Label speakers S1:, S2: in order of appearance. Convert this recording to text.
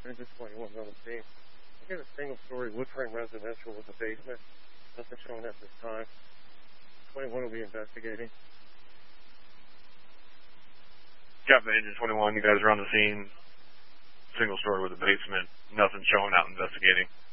S1: Agent 21 on the scene. I get a single-story wood frame residential with a basement. Nothing shown at this time. 21 will be investigating.
S2: Captain Agent 21, you guys are on the scene. Single story with a basement. Nothing showing out investigating.